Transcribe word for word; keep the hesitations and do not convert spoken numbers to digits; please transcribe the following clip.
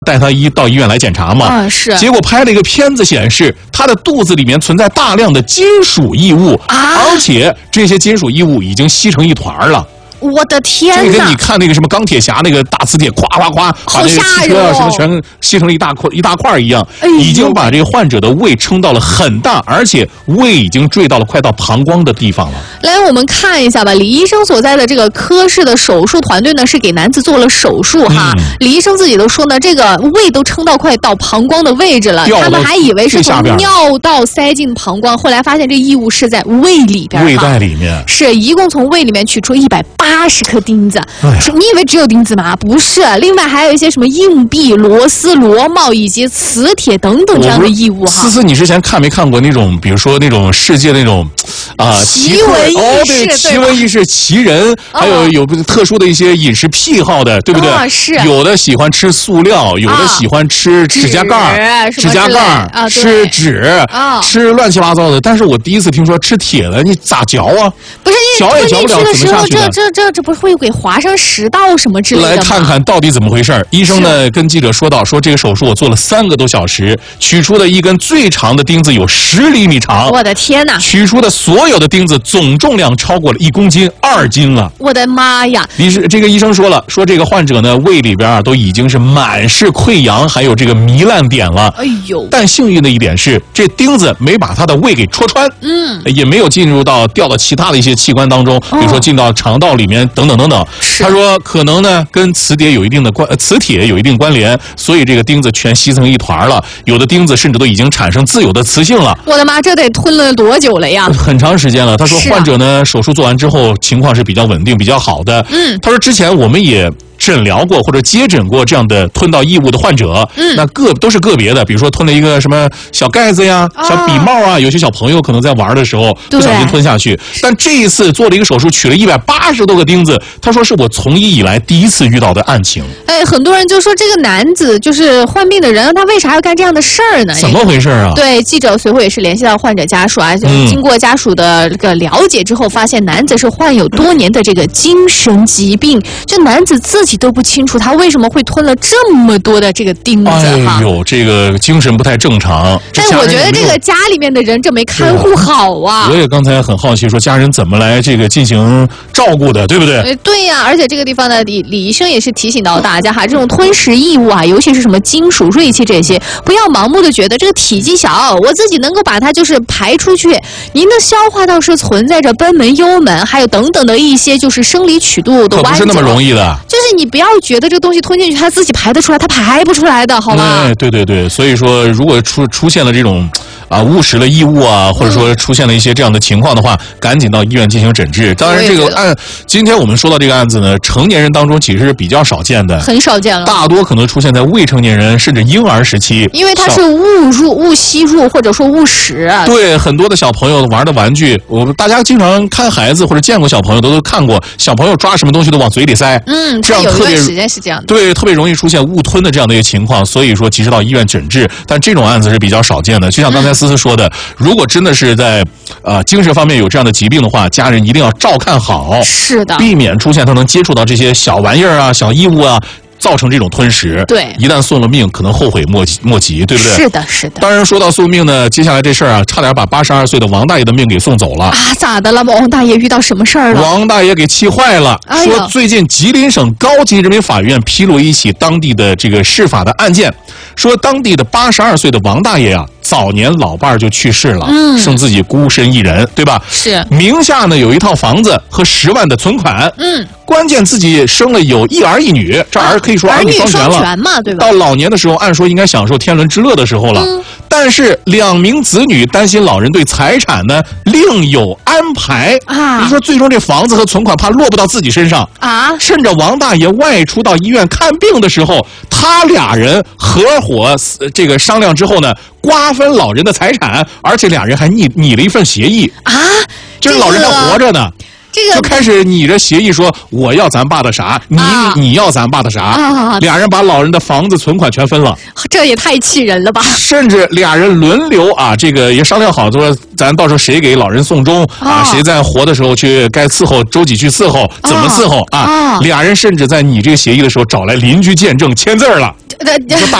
带他一到医院来检查嘛， 啊是。 结果拍了一个片子显示，他的肚子里面存在大量的金属异物， 啊， 而且这些金属异物已经吸成一团了。 我的天哪！ 这跟你看那个什么钢铁侠那个大磁铁，咵咵咵，把那个汽车啊什么全吸成了一大块一大块一样， 哎、 已经把这个患者的胃撑到了很大，而且胃已经坠到了快到膀胱的地方了。 来，我们看一下吧。李医生所在的这个科室的手术团队呢，是给男子做了手术哈。嗯、李医生自己都说呢，这个胃都撑到快到膀胱的位置了，他们还以为是从尿道塞进膀胱，后来发现这异物是在胃里边， 胃袋里面， 是一共从胃里面取出一百八十颗钉子。哎、你以为只有钉子吗？不是，另外还有一些什么硬币、螺丝、螺帽以及磁铁等等这样的异物哈。 思思，你之前看没看过那种，比如说那种世界那种啊、呃、 奇闻异事， 哦，对，奇闻异事、奇人，还有有特殊的一些饮食癖好的，对不对？ 哦、是。 有的喜欢吃塑料，有的喜欢吃指甲盖、指甲盖、 啊、 吃纸、 啊、 吃乱七八糟的。但是我第一次听说吃铁的，你咋嚼啊？ 不是， 嚼也嚼不了，怎么下去的？ 这这这这不是会给划上食道什么之类的吗？ 来看看到底怎么回事。医生呢跟记者说到，说这个手术我做了三个多小时，取出的一根最长的钉子有十厘米长。 我的天哪！ 取出的所有的钉子总重量超过了一公斤，二斤了。 我的妈呀！ 医生这个医生说了，说这个患者呢胃里边啊都已经是满是溃疡，还有这个糜烂点了。 哎呦！ 但幸运的一点是，这钉子没把他的胃给戳穿， 嗯， 也没有进入到掉到其他的一些器官当中，比如说进到肠道里面等等等等。他说可能呢跟磁铁有一定的关，磁铁有一定关联，所以这个钉子全吸成一团了。有的钉子甚至都已经产生自有的磁性了。 我的妈，这得吞了多久了呀？ 很长时间了。他说患者呢、啊、手术做完之后情况是比较稳定、比较好的。 嗯， 他说之前我们也诊疗过或者接诊过这样的吞到异物的患者， 嗯， 那个都是个别的，比如说吞了一个什么小盖子呀、 哦、 小笔帽啊，有些小朋友可能在玩的时候不小心吞下去。但这一次做了一个手术，取了一百八十多个钉子，他说是我从医以来第一次遇到的案情。 哎，很多人就说这个男子就是患病的人，他为啥要干这样的事儿呢？ 怎么回事啊？ 对，记者随后也是联系到患者家属啊， 嗯、 经过家属的这个了解之后，发现男子是患有多年的这个精神疾病，这男子自己都不清楚他为什么会吞了这么多的这个钉子哈？ 哎呦，这个精神不太正常。 但我觉得这个家里面的人这没看护好啊。 我也刚才很好奇，说家人怎么来这个进行照顾的，对不对？ 呃、对呀、啊，而且这个地方呢，李李医生也是提醒到大家哈，这种吞食异物啊，尤其是什么金属、锐器这些，不要盲目的觉得这个体积小，我自己能够把它就是排出去。您的消化道是存在着贲门、幽门，还有等等的一些就是生理曲度的弯角， 可不是那么容易的。 就是你不要觉得这个东西吞进去，它自己排得出来，它排不出来的，好吗？ 哎，对对对，所以说如果出出现了这种啊误食了异物啊，或者说出现了一些这样的情况的话，嗯、赶紧到医院进行诊治。当然，这个案今天我们说到这个案子呢，成年人当中其实是比较少见的， 很少见了， 大多可能出现在未成年人甚至婴儿时期， 因为它是误入、误吸入或者说误食。 对，很多的小朋友玩的玩具，我们大家经常看孩子或者见过小朋友都都看过，小朋友抓什么东西都往嘴里塞， 嗯， 这样特别有一段时间是这样的， 对，特别容易出现误吞的这样的一个情况，所以说及时到医院诊治。但这种案子是比较少见的，就像刚才思思说的，嗯、如果真的是在呃精神方面有这样的疾病的话，家人一定要照看好， 是的， 避免出现他能接触到这些小玩意儿啊、小异物啊，造成这种吞食。 对， 一旦送了命，可能后悔莫及莫及，对不对？ 是的，是的。 当然，说到送命呢，接下来这事儿啊，差点把八十二岁的王大爷的命给送走了啊！咋的了？王大爷遇到什么事儿了？ 王大爷给气坏了， 哎、 说最近吉林省高级人民法院披露一起当地的这个司法的案件，说当地的八十二岁的王大爷啊，早年老伴儿就去世了， 嗯， 剩自己孤身一人，对吧？ 是。 名下呢有一套房子和十万的存款， 嗯， 关键自己生了有一儿一女，这儿可以说儿女双全了， 儿女双全嘛，对吧？ 到老年的时候，按说应该享受天伦之乐的时候了。嗯，但是两名子女担心老人对财产呢另有安排啊， 你说最终这房子和存款怕落不到自己身上啊。 趁着王大爷外出到医院看病的时候，他俩人合伙这个商量之后呢，瓜分老人的财产，而且俩人还拟拟了一份协议啊， 就是老人还活着呢。 这个就开始拟着协议说我要咱爸的啥，你、 啊、 你要咱爸的啥， 啊、 俩人把老人的房子存款全分了， 这也太气人了吧！ 甚至俩人轮流啊，这个也商量好，说咱到时候谁给老人送终、哦、啊，谁在活的时候去该伺候周几去伺候，怎么伺候、哦、啊、哦？俩人甚至在拟这个协议的时候找来邻居见证签字了。 这